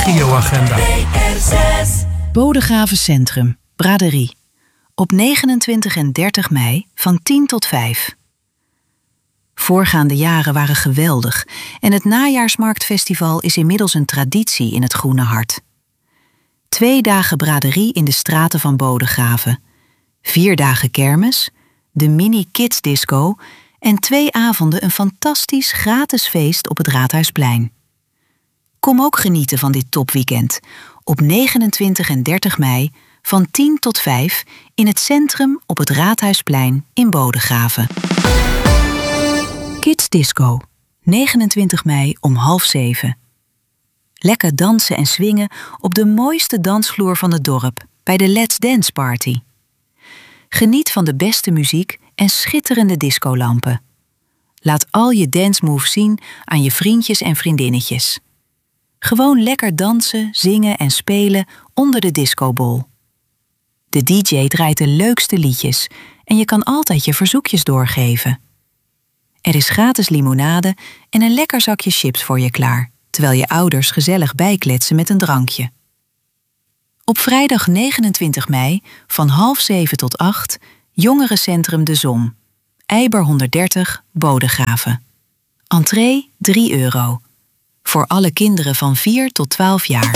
regioagenda. Bodegraven Centrum, Braderie. Op 29 en 30 mei van 10 tot 5. Voorgaande jaren waren geweldig en het Najaarsmarktfestival is inmiddels een traditie in het Groene Hart. 2 dagen braderie in de straten van Bodegraven, 4 dagen kermis, de mini kids disco en 2 avonden een fantastisch gratis feest op het Raadhuisplein. Kom ook genieten van dit topweekend op 29 en 30 mei van 10 tot 5 in het centrum op het Raadhuisplein in Bodegraven. Kids Disco, 29 mei om 6:30. Lekker dansen en swingen op de mooiste dansvloer van het dorp bij de Let's Dance Party. Geniet van de beste muziek en schitterende discolampen. Laat al je dance moves zien aan je vriendjes en vriendinnetjes. Gewoon lekker dansen, zingen en spelen onder de discobol. De DJ draait de leukste liedjes en je kan altijd je verzoekjes doorgeven. Er is gratis limonade en een lekker zakje chips voor je klaar, terwijl je ouders gezellig bijkletsen met een drankje. Op vrijdag 29 mei van 6:30 tot 8, Jongerencentrum De Zon, Eiber 130, Bodegraven. Entree €3. Voor alle kinderen van 4 tot 12 jaar.